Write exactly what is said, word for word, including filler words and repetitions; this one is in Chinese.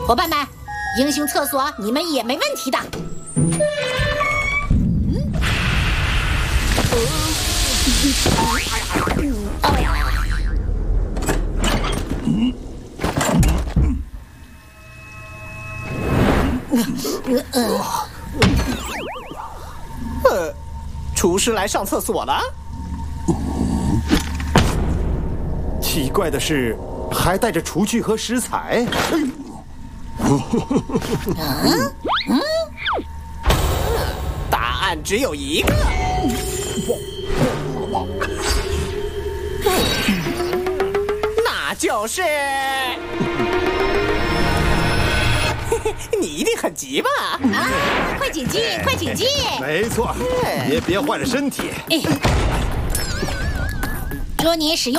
伙伴们，英雄厕所你们也没问题的。 呃，厨师来上厕所了。 奇怪的是，还带着厨具和食材。 答案只有一个，那就是你一定很急吧？ 啊！快请进，快请进！ 没错，别别坏了身体。 祝你使用。